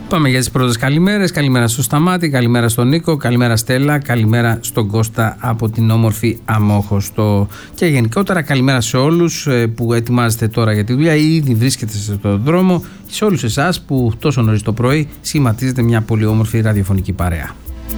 Πάμε για τις πρώτες καλημέρες. Καλημέρα στο Σταμάτη, καλημέρα στον Νίκο, καλημέρα Στέλλα, καλημέρα στον Κώστα από την όμορφη Αμόχωστο. Και γενικότερα καλημέρα σε όλους που ετοιμάζετε τώρα για τη δουλειά ή ήδη βρίσκετε στον δρόμο, και σε όλους εσάς που τόσο νωρίς το πρωί σχηματίζετε μια πολύ όμορφη ραδιοφωνική παρέα.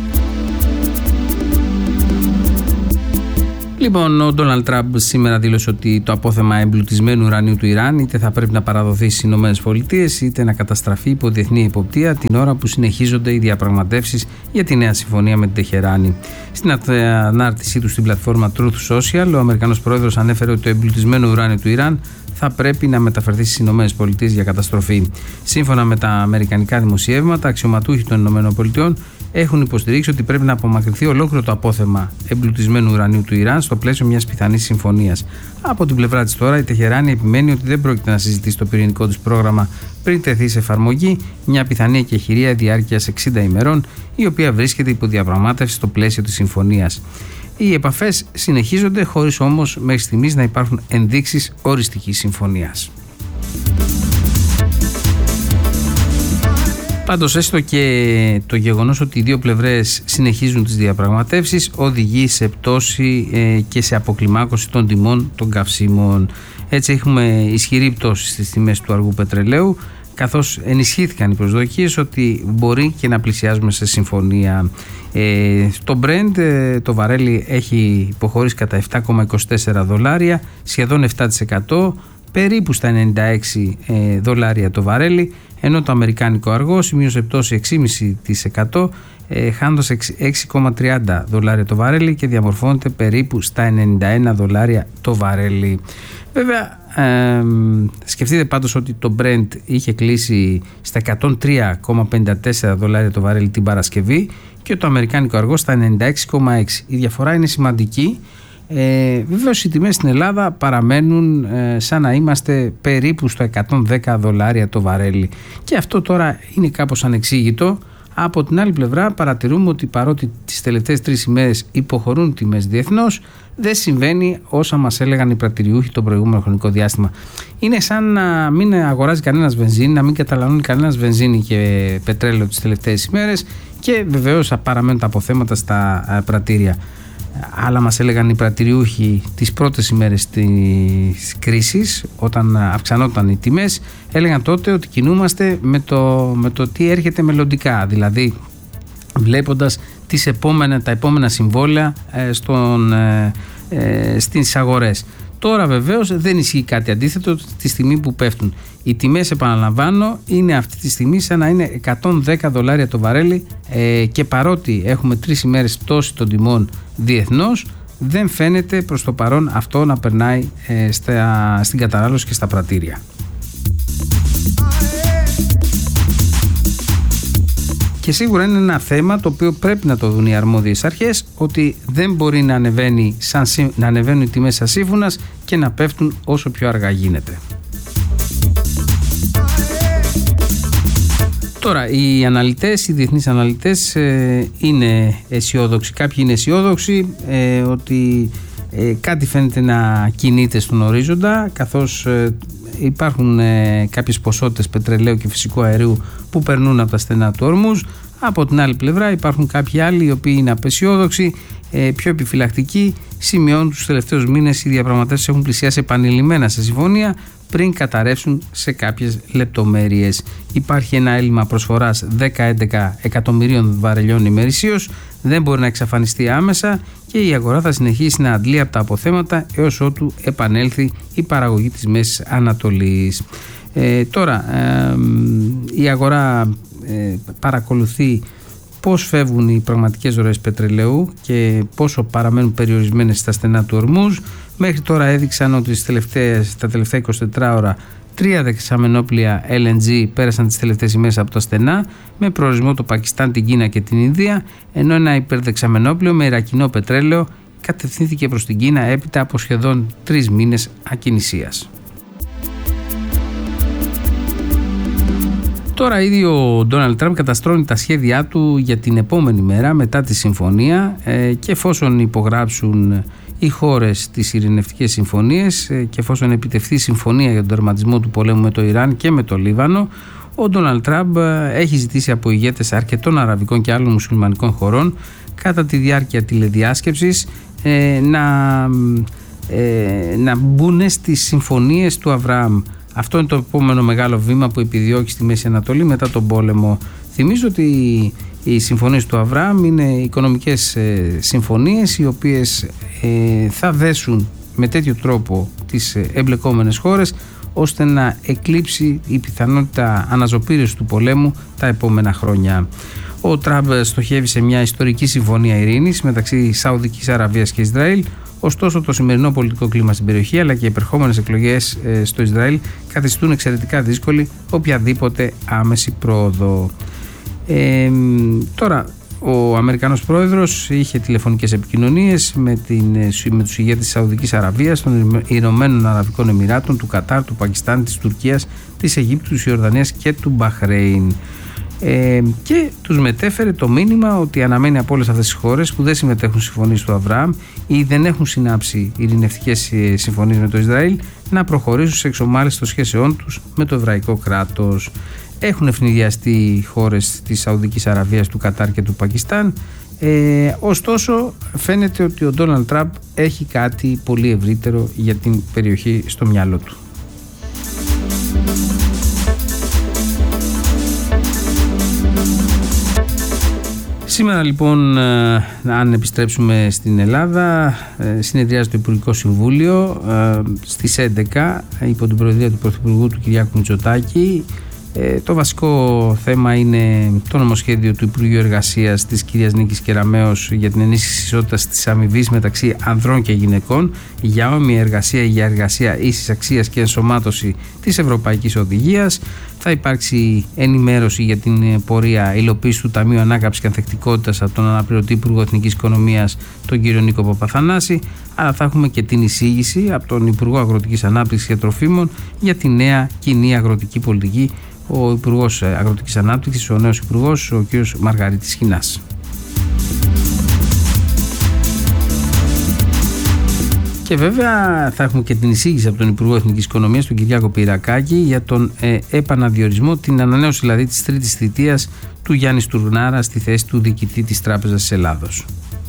Λοιπόν, ο Ντόναλντ Τραμπ σήμερα δήλωσε ότι το απόθεμα εμπλουτισμένου ουρανίου του Ιράν είτε θα πρέπει να παραδοθεί στις ΗΠΑ είτε να καταστραφεί υπό διεθνή υποπτία την ώρα που συνεχίζονται οι διαπραγματεύσεις για τη νέα συμφωνία με την Τεχεράνη. Στην ανάρτησή του στην πλατφόρμα Truth Social, ο Αμερικανός πρόεδρος ανέφερε ότι το εμπλουτισμένο ουράνιο του Ιράν θα πρέπει να μεταφερθεί στις ΗΠΑ για καταστροφή. Σύμφωνα με τα αμερικανικά δημοσιεύματα, αξιωματούχοι των ΗΠΑ έχουν υποστηρίξει ότι πρέπει να απομακρυνθεί ολόκληρο το απόθεμα εμπλουτισμένου ουρανίου του Ιράν στο πλαίσιο μιας πιθανής συμφωνίας. Από την πλευρά της τώρα, η Τεχεράνη επιμένει ότι δεν πρόκειται να συζητήσει το πυρηνικό της πρόγραμμα πριν τεθεί σε εφαρμογή μια πιθανή εκεχηρία διάρκειας 60 ημερών, η οποία βρίσκεται υπό διαπραγμάτευση στο πλαίσιο της συμφωνίας. Οι επαφές συνεχίζονται, χωρίς όμως μέχρι στιγμής να υπάρχουν ενδείξεις οριστικής συμφωνίας. Πάντως, έστω και το γεγονός ότι οι δύο πλευρές συνεχίζουν τις διαπραγματεύσεις οδηγεί σε πτώση και σε αποκλιμάκωση των τιμών των καυσίμων. Έτσι έχουμε ισχυρή πτώση στις τιμές του αργού πετρελαίου, καθώς ενισχύθηκαν οι προσδοκίες ότι μπορεί και να πλησιάζουμε σε συμφωνία. Το Brent, το βαρέλι, έχει υποχωρήσει κατά $7,24, σχεδόν 7%, περίπου στα $96 το βαρέλι, ενώ το αμερικάνικο αργό σημείωσε πτώση 6,5%, χάνοντας $6,30 το βαρέλι και διαμορφώνεται περίπου στα $91 το βαρέλι. Βέβαια, σκεφτείτε πάντως ότι το Brent είχε κλείσει στα $103,54 το βαρέλι την Παρασκευή και το αμερικάνικο αργό στα 96,6. Η διαφορά είναι σημαντική. Βεβαίως οι τιμές στην Ελλάδα παραμένουν σαν να είμαστε περίπου στο $110 το βαρέλι, και αυτό τώρα είναι κάπως ανεξήγητο. Από την άλλη πλευρά παρατηρούμε ότι παρότι τις τελευταίες 3 ημέρες υποχωρούν τιμές διεθνώς, δεν συμβαίνει όσα μας έλεγαν οι πρατηριούχοι το προηγούμενο χρονικό διάστημα. Είναι σαν να μην αγοράζει κανένας βενζίνη, να μην καταλαβαίνει κανένας βενζίνη και πετρέλαιο τις τελευταίες ημέρες, και βεβαίως παραμένουν τα αποθέματα στα πρατήρια. Άλλα μας έλεγαν οι πρατηριούχοι τις πρώτες ημέρες της κρίσης, όταν αυξανόταν οι τιμές, έλεγαν τότε ότι κινούμαστε με το τι έρχεται μελλοντικά, δηλαδή βλέποντας τα επόμενα συμβόλαια στις αγορές. Τώρα βεβαίως δεν ισχύει κάτι αντίθετο τη στιγμή που πέφτουν. Οι τιμές, επαναλαμβάνω, είναι αυτή τη στιγμή σαν να είναι $110 το βαρέλι, και παρότι έχουμε 3 ημέρες πτώση των τιμών διεθνώς, δεν φαίνεται προς το παρόν αυτό να περνάει στην κατανάλωση και στα πρατήρια. Και σίγουρα είναι ένα θέμα το οποίο πρέπει να το δουν οι αρμόδιες αρχές, ότι δεν μπορεί να ανεβαίνουν οι τιμές σαν σύμφωνας και να πέφτουν όσο πιο αργά γίνεται. Τώρα, οι διεθνείς αναλυτές είναι αισιόδοξοι. Κάποιοι είναι αισιόδοξοι ότι κάτι φαίνεται να κινείται στον ορίζοντα, καθώς υπάρχουν κάποιες ποσότητες πετρελαίου και φυσικού αερίου που περνούν από τα στενά του Ορμούζ. Από την άλλη πλευρά υπάρχουν κάποιοι άλλοι οι οποίοι είναι απαισιόδοξοι, πιο επιφυλακτικοί. Σημειώνουν τους τελευταίους μήνες οι διαπραγματεύσεις έχουν πλησιάσει επανειλημμένα σε συμφωνία πριν καταρρεύσουν σε κάποιες λεπτομέρειες. Υπάρχει ένα έλλειμμα προσφοράς 10-11 εκατομμυρίων βαρελιών ημερησίως, δεν μπορεί να εξαφανιστεί άμεσα και η αγορά θα συνεχίσει να αντλεί από τα αποθέματα έως ότου επανέλθει η παραγωγή της Μέσης Ανατολής. Τώρα η αγορά παρακολουθεί πώς φεύγουν οι πραγματικές ροές πετρελαίου και πόσο παραμένουν περιορισμένες στα στενά του Ορμούζ. Μέχρι τώρα έδειξαν ότι τα τελευταία 24 ώρα 3 δεξαμενόπλια LNG πέρασαν τις τελευταίες ημέρες από τα στενά, με προορισμό το Πακιστάν, την Κίνα και την Ινδία, ενώ ένα υπερδεξαμενόπλιο με ιρακινό πετρέλαιο κατευθύνθηκε προς την Κίνα έπειτα από σχεδόν 3 μήνες ακινησίας. Τώρα ήδη ο Ντόναλντ Τραμπ καταστρώνει τα σχέδιά του για την επόμενη μέρα μετά τη συμφωνία, και εφόσον υπογράψουν οι χώρες τις ειρηνευτικές συμφωνίες και εφόσον επιτευχθεί συμφωνία για τον τερματισμό του πολέμου με το Ιράν και με το Λίβανο, Ο Ντόναλντ Τραμπ έχει ζητήσει από ηγέτες αρκετών αραβικών και άλλων μουσουλμανικών χωρών κατά τη διάρκεια τηλεδιάσκεψης να μπουν στις συμφωνίες του Αβραάμ. Αυτό είναι το επόμενο μεγάλο βήμα που επιδιώκει στη Μέση Ανατολή μετά τον πόλεμο. Θυμίζω ότι οι συμφωνίες του Αβραάμ είναι οικονομικές συμφωνίες οι οποίες θα δέσουν με τέτοιο τρόπο τις εμπλεκόμενες χώρες ώστε να εκλείψει η πιθανότητα αναζωπήρωσης του πολέμου τα επόμενα χρόνια. Ο Τραμπ στοχεύει σε μια ιστορική συμφωνία ειρήνης μεταξύ Σαουδικής Αραβίας και Ισραήλ. Ωστόσο, το σημερινό πολιτικό κλίμα στην περιοχή αλλά και οι επερχόμενες εκλογές στο Ισραήλ καθιστούν εξαιρετικά δύσκολη οποιαδήποτε άμεση πρόοδο. Τώρα, ο Αμερικανός πρόεδρος είχε τηλεφωνικές επικοινωνίες με τους ηγέτες της Σαουδικής Αραβίας, των Ηνωμένων Αραβικών Εμιράτων, του Κατάρ, του Πακιστάν, της Τουρκίας, της Αιγύπτου, της Ιορδανίας και του Μπαχρέιν. Και τους μετέφερε το μήνυμα ότι αναμένει από όλες αυτές τις χώρες που δεν συμμετέχουν στις συμφωνίες του Αβραάμ ή δεν έχουν συνάψει ειρηνευτικές συμφωνίες με το Ισραήλ να προχωρήσουν σε εξομάλυνση των σχέσεών τους με το εβραϊκό κράτος. Έχουν ευνηδιαστεί οι χώρες της Σαουδικής Αραβίας, του Κατάρ και του Πακιστάν. Ωστόσο, φαίνεται ότι ο Ντόναλντ Τραμπ έχει κάτι πολύ ευρύτερο για την περιοχή στο μυαλό του. Σήμερα λοιπόν, αν επιστρέψουμε στην Ελλάδα, συνεδριάζει το Υπουργικό Συμβούλιο στις 11 υπό την προεδρία του Πρωθυπουργού του Κυριάκου Μητσοτάκη. Το βασικό θέμα είναι το νομοσχέδιο του Υπουργείου Εργασίας της κυρίας Νίκης Κεραμέως για την ενίσχυση ισότητας της αμοιβής μεταξύ ανδρών και γυναικών για όμοια εργασία ή για εργασία ίσης αξίας και ενσωμάτωση της Ευρωπαϊκής Οδηγίας. Θα υπάρξει ενημέρωση για την πορεία υλοποίηση του Ταμείου Ανάκαμψης και Ανθεκτικότητας από τον αναπληρωτή Υπουργό Εθνικής Οικονομίας, τον κύριο Νίκο Παπαθανάση, αλλά θα έχουμε και την εισήγηση από τον Υπουργό Αγροτικής Ανάπτυξης και Τροφίμων για τη νέα κοινή αγροτική πολιτική. Ο Υπουργός Αγροτικής Ανάπτυξης, ο νέος Υπουργός, ο κ. Μαργαρίτης Χινάς. Και βέβαια θα έχουμε και την εισήγηση από τον Υπουργό Εθνικής Οικονομίας, τον Κυριάκο Πυρακάκη, για τον επαναδιορισμό, την ανανέωση δηλαδή της τρίτης θητείας του Γιάννη Στουρνάρα στη θέση του διοικητή της Τράπεζας της Ελλάδος.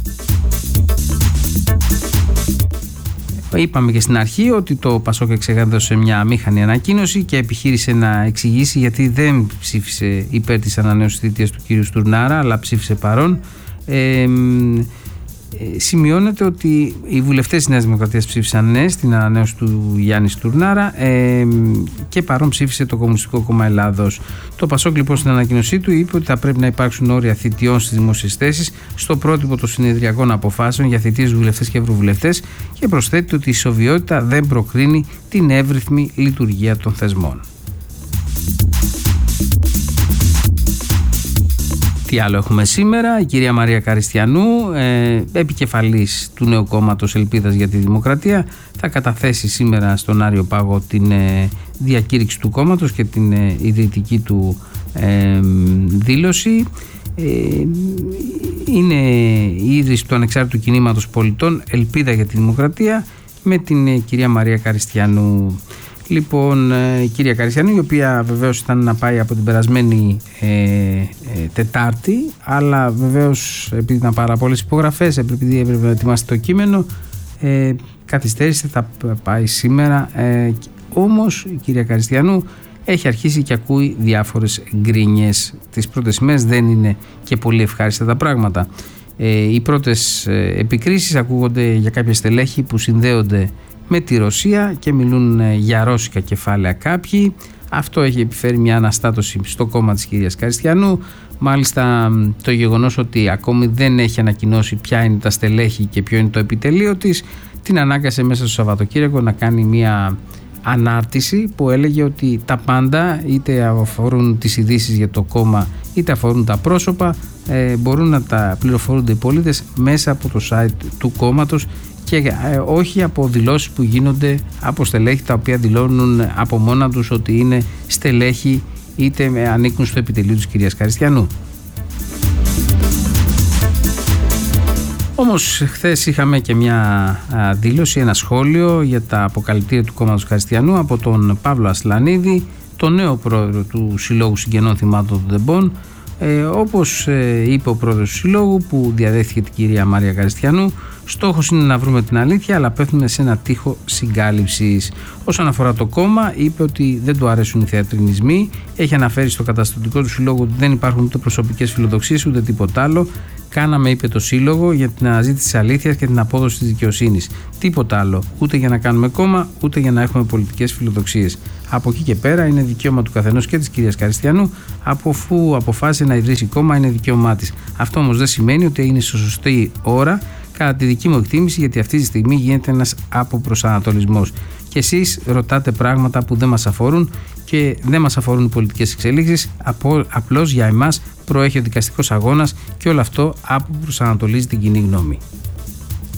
Είπαμε και στην αρχή ότι το Πασόκ εξέδωσε μια αμήχανη ανακοίνωση και επιχείρησε να εξηγήσει γιατί δεν ψήφισε υπέρ της ανανέωσης θητείας του κ. Στουρνάρα, αλλά ψήφισε παρόν. Σημειώνεται ότι οι βουλευτές της Νέας Δημοκρατίας ψήφισαν ναι στην ανανέωση του Γιάννη Στουρνάρα και παρόν ψήφισε το Κομμουνιστικό Κόμμα Ελλάδος. Το Πασόκ λοιπόν στην ανακοίνωσή του είπε ότι θα πρέπει να υπάρξουν όρια θητιών στις δημόσιες θέσεις στο πρότυπο των συνεδριακών αποφάσεων για θητείες βουλευτές και ευρωβουλευτές και προσθέτει ότι η ισοβιότητα δεν προκρίνει την εύρυθμη λειτουργία των θεσμών. Τι άλλο έχουμε σήμερα? Η κυρία Μαρία Καριστιανού, επικεφαλής του νέου κόμματος Ελπίδας για τη Δημοκρατία, θα καταθέσει σήμερα στον Άριο Πάγο την διακήρυξη του κόμματος και την ιδρυτική του δήλωση. Είναι η ίδρυση του ανεξάρτητου κινήματος πολιτών Ελπίδα για τη Δημοκρατία με την κυρία Μαρία Καριστιανού. Λοιπόν, η κυρία Καριστιανού, η οποία βεβαίως ήταν να πάει από την περασμένη Τετάρτη, αλλά βεβαίως επειδή ήταν πάρα πολλές υπογραφές, επειδή έπρεπε να ετοιμάσει το κείμενο, καθυστέρησε, θα πάει σήμερα. Όμως η κυρία Καριστιανού έχει αρχίσει και ακούει διάφορες γκρίνιες. Τις πρώτες ημέρες δεν είναι και πολύ ευχάριστα τα πράγματα. Οι πρώτες επικρίσεις ακούγονται για κάποια στελέχη που συνδέονται με τη Ρωσία και μιλούν για ρώσικα κεφάλαια κάποιοι. Αυτό έχει επιφέρει μια αναστάτωση στο κόμμα της κυρίας Καριστιανού. Μάλιστα το γεγονός ότι ακόμη δεν έχει ανακοινώσει ποια είναι τα στελέχη και ποιο είναι το επιτελείο της, την ανάγκασε μέσα στο Σαββατοκύριακο να κάνει μια ανάρτηση που έλεγε ότι τα πάντα, είτε αφορούν τις ειδήσεις για το κόμμα είτε αφορούν τα πρόσωπα, μπορούν να τα πληροφορούνται οι πολίτες μέσα από το site του κόμματος και όχι από δηλώσεις που γίνονται από στελέχη τα οποία δηλώνουν από μόνα τους ότι είναι στελέχη είτε ανήκουν στο επιτελείο της κυρίας Καριστιανού. Όμως χθες είχαμε και μια δήλωση, ένα σχόλιο για τα αποκαλυπτήρια του κόμματος Καριστιανού από τον Παύλο Ασλανίδη, τον νέο πρόεδρο του Συλλόγου Συγγενών Θυμάτων των Τεμπών. Όπως είπε ο πρόεδρος του Συλλόγου, που διαδέχθηκε την κυρία Μάρια Καριστιανού, στόχος είναι να βρούμε την αλήθεια, αλλά πέφτουμε σε ένα τοίχο συγκάλυψης. Όσον αφορά το κόμμα, είπε ότι δεν του αρέσουν οι θεατρινισμοί. Έχει αναφέρει στο καταστατικό του Συλλόγου ότι δεν υπάρχουν ούτε προσωπικές φιλοδοξίες ούτε τίποτα άλλο. Κάναμε, είπε, το Σύλλογο για την αναζήτηση της αλήθειας και την απόδοση της δικαιοσύνης. Τίποτα άλλο. Ούτε για να κάνουμε κόμμα, ούτε για να έχουμε πολιτικές φιλοδοξίες. Από εκεί και πέρα είναι δικαίωμα του καθενός και της κυρίας Καριστιανού, αφού αποφάσισε να ιδρύσει κόμμα, είναι δικαίωμά της. Αυτό όμως δεν σημαίνει ότι είναι σε σωστή ώρα, κατά τη δική μου εκτίμηση, γιατί αυτή τη στιγμή γίνεται ένας αποπροσανατολισμός. Και εσείς ρωτάτε πράγματα που δεν μας αφορούν και δεν μας αφορούν οι πολιτικές εξελίξεις. Απλώς για εμάς προέχει ο δικαστικός αγώνας και όλο αυτό αποπροσανατολίζει την κοινή γνώμη.